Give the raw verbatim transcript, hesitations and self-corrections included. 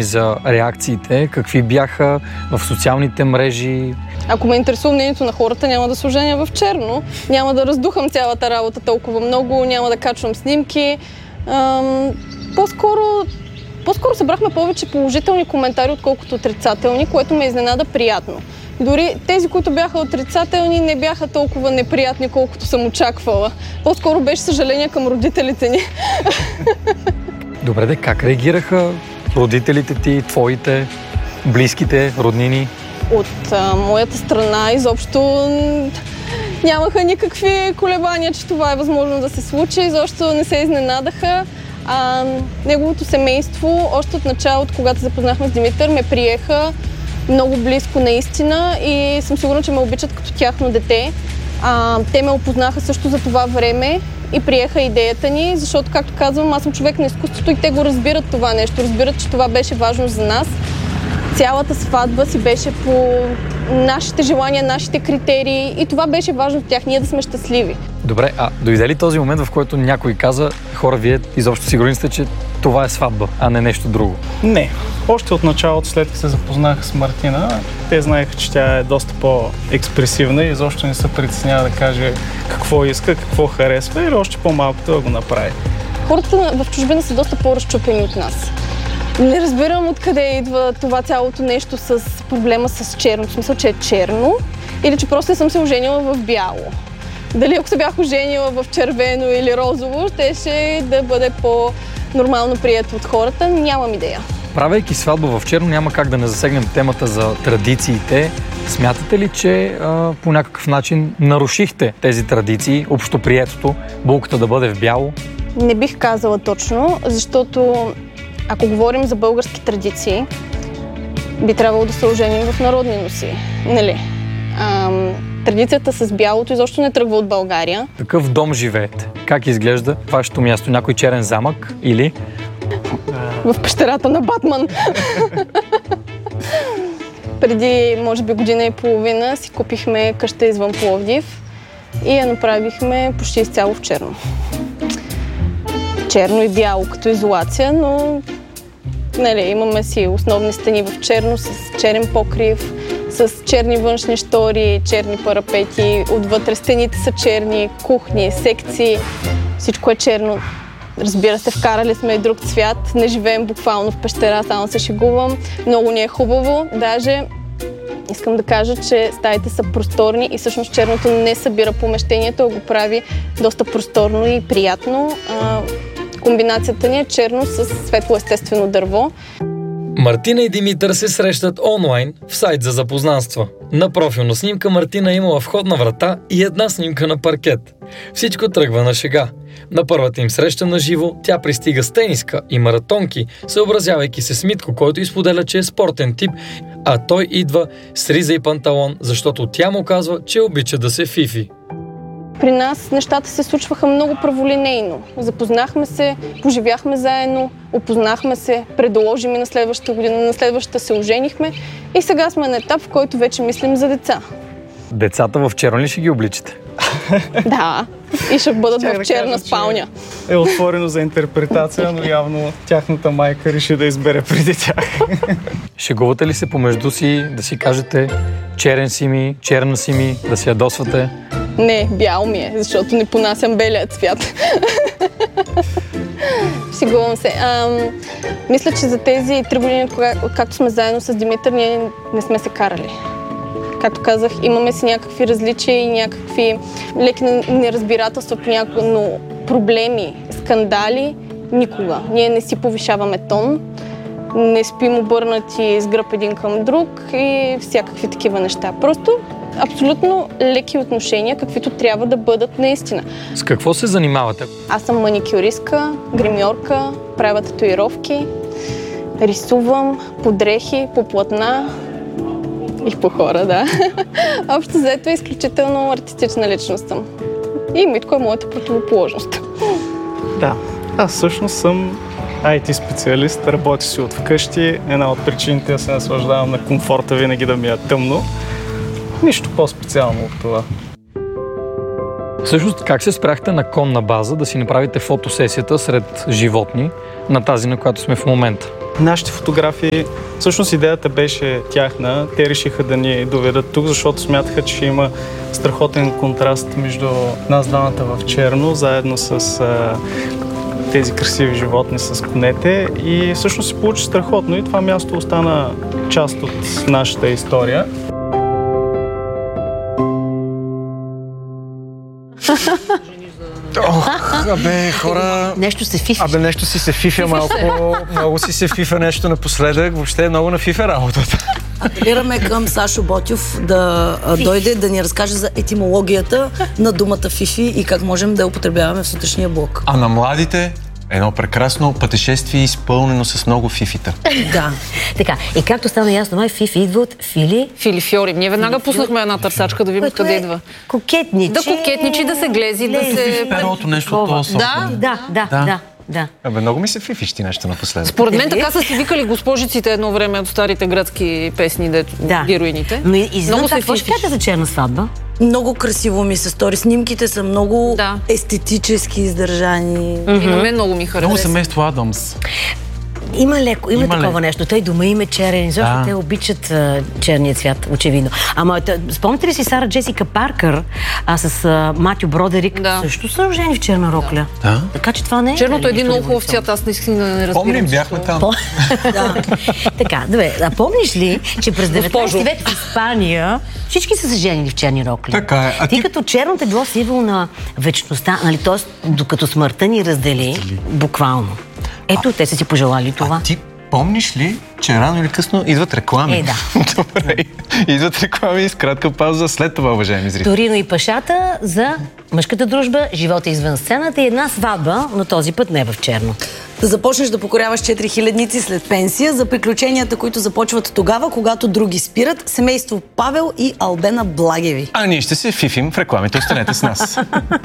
ми за реакциите. Какви бяха в социалните мрежи? Ако ме интересува мнението на хората, няма да се оженя в черно. Няма да раздухам цялата работа толкова много, няма да качвам снимки. Ам, по-скоро, по-скоро събрахме повече положителни коментари, отколкото отрицателни, което ме изненада приятно. Дори тези, които бяха отрицателни, не бяха толкова неприятни, колкото съм очаквала. По-скоро беше съжаление към родителите ни. Добре, де, как реагираха родителите ти, твоите, близките, роднини? От а, моята страна изобщо нямаха никакви колебания, че това е възможно да се случи. Изобщо не се изненадаха. А, неговото семейство, още от началото, когато запознахме с Димитър, ме приеха много близко наистина и съм сигурна, че ме обичат като тяхно дете. А, те ме опознаха също за това време и приеха идеята ни, защото, както казвам, аз съм човек на изкуството и те го разбират това нещо, разбират, че това беше важно за нас. Цялата сватба си беше по нашите желания, нашите критерии и това беше важно за тях, ние да сме щастливи. Добре, а дойде ли този момент, в който някой каза, хора, вие изобщо сигурни сте, че това е сватба, а не нещо друго? Не. Още от началото, след като се запознах с Мартина, те знаеха, че тя е доста по-експресивна и изобщо не се притеснява да каже какво иска, какво харесва или още по-малкото да го направи. Хората в чужбина са доста по-разчупени от нас. Не разбирам откъде идва това цялото нещо с проблема с черно. В смисъл, че е черно или че просто съм се оженила в бяло. Дали ако се бях оженила в червено или розово, ще, ще да бъде по-нормално прието от хората, нямам идея. Правейки сватба в черно, няма как да не засегнем темата за традициите. Смятате ли, че а, по някакъв начин нарушихте тези традиции, общоприетото, булката да бъде в бяло? Не бих казала точно, защото ако говорим за български традиции, би трябвало да се оженим в народни носи, нали? Ам, традицията с бялото изобщо не тръгва от България. Какъв дом живеете? Как изглежда вашето място? Някой черен замък или? В пещерата на Батман. Преди, може би, година и половина си купихме къща извън Пловдив и я направихме почти изцяло в черно. Черно и бяло като изолация, но нали, имаме си основни стени в черно с черен покрив, с черни външни штори, черни парапети, отвътре стените са черни, кухни, секции, всичко е черно. Разбира се, вкарали сме и друг цвят, не живеем буквално в пещера, само се шегувам. Много ни е хубаво, даже искам да кажа, че стаите са просторни и всъщност черното не събира помещението, а го прави доста просторно и приятно. Комбинацията ни е черно с светло естествено дърво. Мартина и Димитър се срещат онлайн в сайт за запознанства. На профилна снимка Мартина е имала входна врата и една снимка на паркет. Всичко тръгва на шега. На първата им среща на живо тя пристига с тениска и маратонки, съобразявайки се с Митко, който изподеля, че е спортен тип, а той идва с риза и панталон, защото тя му казва, че обича да се фифи. При нас нещата се случваха много праволинейно. Запознахме се, поживяхме заедно, опознахме се, предложим и на следващата година, на следващата се оженихме и сега сме на етап, в който вече мислим за деца. Децата в черно ли ще ги обличате? Да, и ще бъдат Щях в да черна кажа, спалня. Е отворено за интерпретация, но явно тяхната майка реши да избере преди тях. Шегувате ли се помежду си да си кажете черен си ми, черна си ми, да си ядосвате? Не, бял ми е, защото не понасям белия цвят. Шегувам се. Ам, мисля, че за тези три години, както сме заедно с Димитър, ние не сме се карали. Както казах, имаме си някакви различия и някакви леки неразбирателства понякога, но проблеми, скандали никога. Ние не си повишаваме тон, не спим обърнати с гръб един към друг и всякакви такива неща. Просто абсолютно леки отношения, каквито трябва да бъдат наистина. С какво се занимавате? Аз съм маникюристка, гримьорка, правя татуировки, рисувам по дрехи, по платна и по хора, да. Общо взето е изключително артистична личност съм. И Митко е моята противоположност. Да, аз всъщност съм ай ти специалист, работя си от вкъщи. Една от причините да се наслаждавам на комфорта винаги да ми е тъмно. Нищо по-специално от това. Всъщност, как се спряхте на конна база да си направите фотосесията сред животни на тази, на която сме в момента? Нашите фотографии, всъщност идеята беше тяхна. Те решиха да ни доведат тук, защото смятаха, че ще има страхотен контраст между нас двамата в черно, заедно с а, тези красиви животни с конете. И всъщност се получи страхотно и това място остана част от нашата история. Ох, абе, хора... Нещо се фифи. Абе, нещо си се фифя малко, много си се фифа нещо напоследък, въобще е много на фифа работата. Апелираме към Сашо Ботев да а, дойде да ни разкаже за етимологията на думата фифи и как можем да я употребяваме в сутрешния блок. А на младите едно прекрасно пътешествие, изпълнено с много фифита. Да. Така, и както стана ясно, май фифи идва от фили... Фили фьори. Ние веднага пуснахме една търсачка да видим откъде идва. Кокетничи. Да кокетничи, да се глези, да се... Перото, нещо от този сорт. Да? Да, да, да, да. Да. Абе, много ми се фифищи нещо напоследък. Според мен така са си викали госпожиците едно време от старите гръцки песни, де, Да. героините. Но извън Много това, се какво ще фифиш. кажете за черна сватба? Много красиво ми се стори. Снимките са много Да. естетически издържани. И на мен много ми харесва. Много семейство Адамс. Има леко, има, Има такова ли? нещо. Той дома им е черен, защото Да. те обичат а, черния цвят, очевидно. Ама та, спомните ли си Сара Джесика Паркър а, с а, Матю Бродерик? Да. Също са рожени в черна рокля. Да. Така че това не е... Черното е един нищо много хубав революционно. цвят, аз наистина не разбирам. Помним, защо. бяхме там. Така, добре, а помниш ли, че през деветнайсети Госпожо. век в Испания всички са се женили в черни рокли? Така е. А Ти ти- като черното е било символ на вечността, нали, т.е. докато смъртта ни раздели, буквално. Ето, те са си пожелали това. А ти помниш ли, че рано или късно идват реклами? Е, да. Добре. Идват реклами и с кратка пауза след това, уважаеми зрители. Торино и Пашата за мъжката дружба, живота извън сцената и една сватба, но този път не в черно. Да започнеш да покоряваш четири хилядници след пенсия, за приключенията, които започват тогава, когато други спират. Семейство Павел и Албена Благеви. А ние ще се фифим в рекламите. Останете с нас.